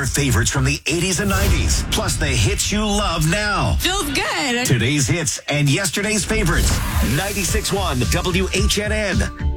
your favorites from the 80s and 90s, plus the hits you love now. Feels good. Today's hits and yesterday's favorites. 96.1 WHNN.